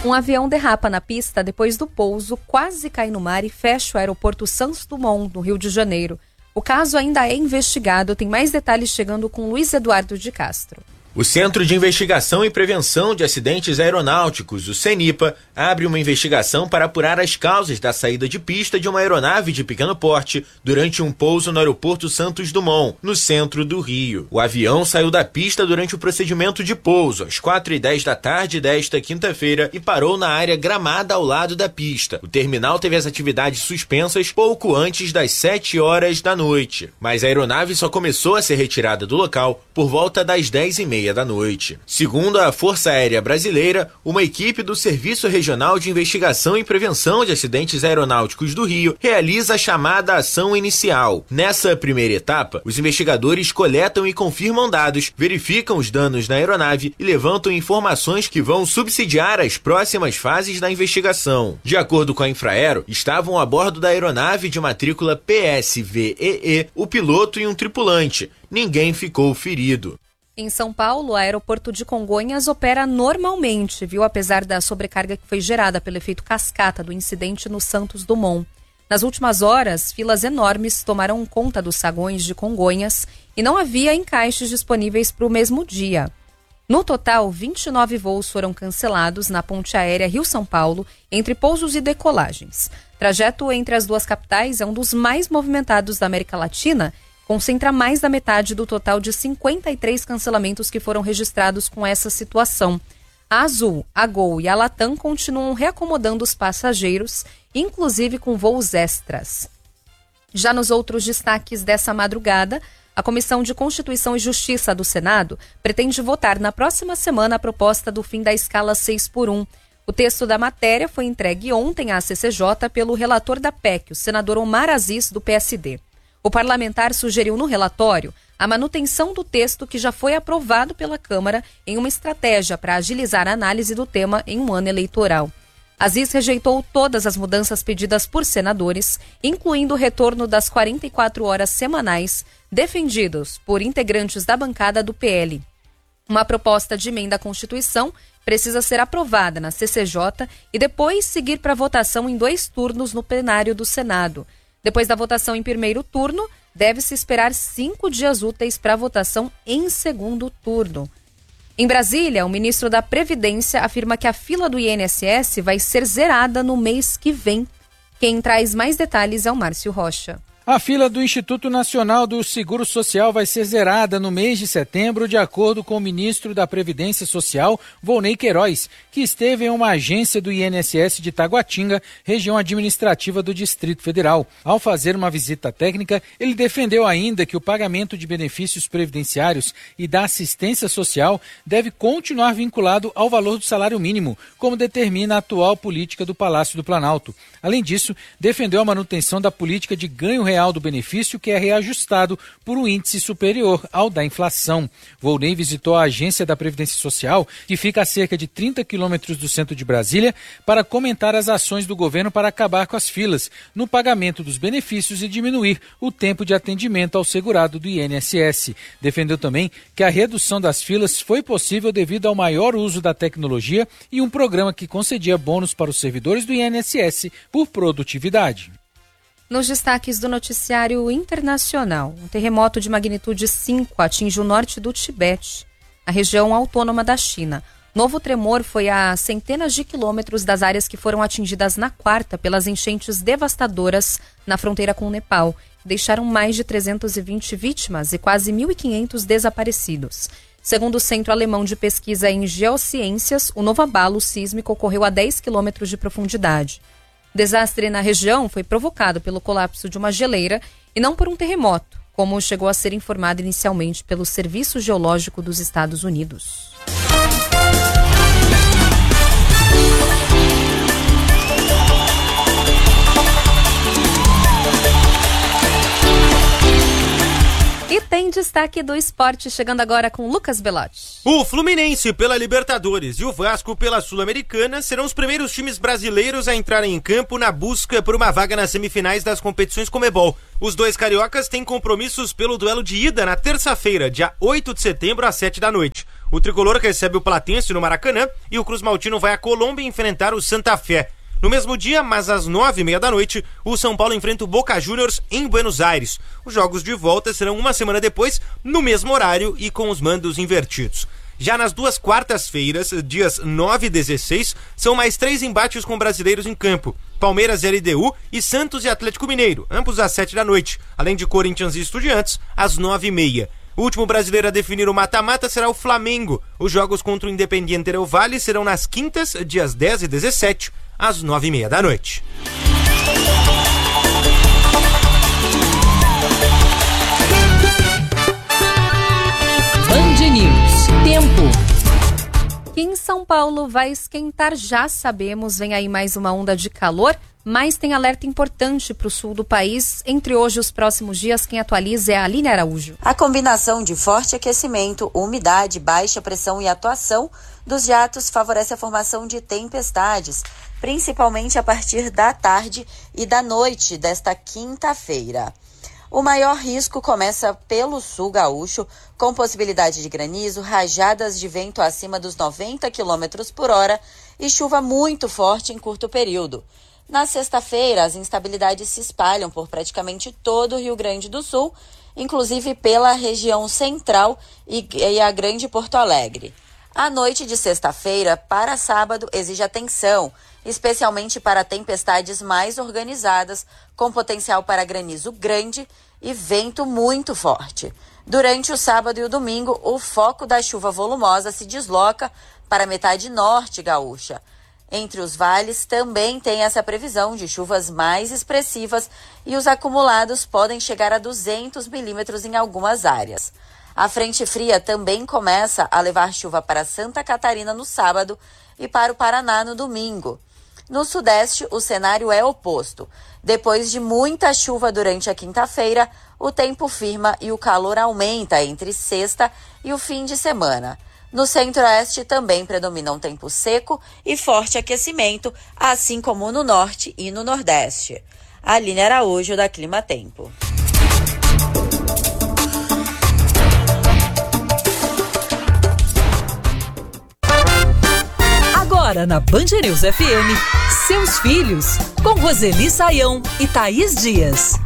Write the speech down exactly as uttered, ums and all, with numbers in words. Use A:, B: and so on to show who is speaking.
A: Um avião derrapa na pista depois do pouso, quase cai no mar e fecha o aeroporto Santos Dumont, no Rio de Janeiro. O caso ainda é investigado. Tem mais detalhes chegando com Luiz Eduardo de Castro.
B: O Centro de Investigação e Prevenção de Acidentes Aeronáuticos, o CENIPA, abre uma investigação para apurar as causas da saída de pista de uma aeronave de pequeno porte durante um pouso no aeroporto Santos Dumont, no centro do Rio. O avião saiu da pista durante o procedimento de pouso, às quatro e dez da tarde desta quinta-feira, e parou na área gramada ao lado da pista. O terminal teve as atividades suspensas pouco antes das sete horas da noite, mas a aeronave só começou a ser retirada do local por volta das dez e meia da noite. Segundo a Força Aérea Brasileira, uma equipe do Serviço Regional de Investigação e Prevenção de Acidentes Aeronáuticos do Rio realiza a chamada ação inicial. Nessa primeira etapa, os investigadores coletam e confirmam dados, verificam os danos na aeronave e levantam informações que vão subsidiar as próximas fases da investigação. De acordo com a Infraero, estavam a bordo da aeronave de matrícula P S V E E o piloto e um tripulante. Ninguém ficou ferido.
A: Em São Paulo, o aeroporto de Congonhas opera normalmente, viu? Apesar da sobrecarga que foi gerada pelo efeito cascata do incidente no Santos Dumont. Nas últimas horas, filas enormes tomaram conta dos saguões de Congonhas e não havia encaixes disponíveis para o mesmo dia. No total, vinte e nove voos foram cancelados na ponte aérea Rio-São Paulo, entre pousos e decolagens. Trajeto entre as duas capitais é um dos mais movimentados da América Latina, concentra mais da metade do total de cinquenta e três cancelamentos que foram registrados com essa situação. A Azul, a Gol e a Latam continuam reacomodando os passageiros, inclusive com voos extras. Já nos outros destaques dessa madrugada, a Comissão de Constituição e Justiça do Senado pretende votar na próxima semana a proposta do fim da escala seis por um. O texto da matéria foi entregue ontem à C C J pelo relator da P E C, o senador Omar Aziz, do P S D. O parlamentar sugeriu no relatório a manutenção do texto que já foi aprovado pela Câmara em uma estratégia para agilizar a análise do tema em um ano eleitoral. Aziz rejeitou todas as mudanças pedidas por senadores, incluindo o retorno das quarenta e quatro horas semanais defendidos por integrantes da bancada do P L. Uma proposta de emenda à Constituição precisa ser aprovada na C C J e depois seguir para votação em dois turnos no plenário do Senado. Depois da votação em primeiro turno, deve-se esperar cinco dias úteis para a votação em segundo turno. Em Brasília, o ministro da Previdência afirma que a fila do I N S S vai ser zerada no mês que vem. Quem traz mais detalhes é o Márcio Rocha.
C: A fila do Instituto Nacional do Seguro Social vai ser zerada no mês de setembro, de acordo com o ministro da Previdência Social, Volney Queiroz, que esteve em uma agência do I N S S de Taguatinga, região administrativa do Distrito Federal. Ao fazer uma visita técnica, ele defendeu ainda que o pagamento de benefícios previdenciários e da assistência social deve continuar vinculado ao valor do salário mínimo, como determina a atual política do Palácio do Planalto. Além disso, defendeu a manutenção da política de ganho real real do benefício, que é reajustado por um índice superior ao da inflação. Volney visitou a agência da Previdência Social, que fica a cerca de trinta quilômetros do centro de Brasília, para comentar as ações do governo para acabar com as filas no pagamento dos benefícios e diminuir o tempo de atendimento ao segurado do I N S S. Defendeu também que a redução das filas foi possível devido ao maior uso da tecnologia e um programa que concedia bônus para os servidores do I N S S por produtividade.
A: Nos destaques do noticiário internacional, um terremoto de magnitude cinco atinge o norte do Tibete, a região autônoma da China. Novo tremor foi a centenas de quilômetros das áreas que foram atingidas na quarta pelas enchentes devastadoras na fronteira com o Nepal. Deixaram mais de trezentas e vinte vítimas e quase mil e quinhentos desaparecidos. Segundo o Centro Alemão de Pesquisa em Geociências, o novo abalo sísmico ocorreu a dez quilômetros de profundidade. O desastre na região foi provocado pelo colapso de uma geleira e não por um terremoto, como chegou a ser informado inicialmente pelo Serviço Geológico dos Estados Unidos. E tem destaque do esporte, chegando agora com Lucas Belotti.
D: O Fluminense pela Libertadores e o Vasco pela Sul-Americana serão os primeiros times brasileiros a entrarem em campo na busca por uma vaga nas semifinais das competições Conmebol. Os dois cariocas têm compromissos pelo duelo de ida na terça-feira, dia oito de setembro, às sete da noite. O tricolor recebe o Platense no Maracanã e o Cruz Maltino vai à Colômbia enfrentar o Santa Fé. No mesmo dia, mas às nove e meia da noite, o São Paulo enfrenta o Boca Juniors em Buenos Aires. Os jogos de volta serão uma semana depois, no mesmo horário e com os mandos invertidos. Já nas duas quartas-feiras, dias nove e dezesseis, são mais três embates com brasileiros em campo. Palmeiras e L D U e Santos e Atlético Mineiro, ambos às sete da noite, além de Corinthians e Estudiantes, às nove e meia. O último brasileiro a definir o mata-mata será o Flamengo. Os jogos contra o Independiente Del Valle serão nas quintas, dias dez e dezessete, às nove e meia da noite.
E: Band News. Tempo.
A: Que em São Paulo vai esquentar, já sabemos. Vem aí mais uma onda de calor, mas tem alerta importante para o sul do país. Entre hoje e os próximos dias, quem atualiza é a Aline Araújo.
F: A combinação de forte aquecimento, umidade, baixa pressão e atuação dos jatos favorece a formação de tempestades, principalmente a partir da tarde e da noite desta quinta-feira. O maior risco começa pelo sul gaúcho, com possibilidade de granizo, rajadas de vento acima dos noventa quilômetros por hora e chuva muito forte em curto período. Na sexta-feira, as instabilidades se espalham por praticamente todo o Rio Grande do Sul, inclusive pela região central e, e a Grande Porto Alegre. A noite de sexta-feira para sábado exige atenção, especialmente para tempestades mais organizadas, com potencial para granizo grande e vento muito forte. Durante o sábado e o domingo, o foco da chuva volumosa se desloca para a metade norte gaúcha. Entre os vales também tem essa previsão de chuvas mais expressivas e os acumulados podem chegar a duzentos milímetros em algumas áreas. A frente fria também começa a levar chuva para Santa Catarina no sábado e para o Paraná no domingo. No sudeste, o cenário é oposto. Depois de muita chuva durante a quinta-feira, o tempo firma e o calor aumenta entre sexta e o fim de semana. No centro-oeste também predomina um tempo seco e forte aquecimento, assim como no norte e no nordeste. Aline Araújo, da Clima Tempo.
E: Agora na Band News F M, seus filhos, com Roseli Saião e Thaís Dias.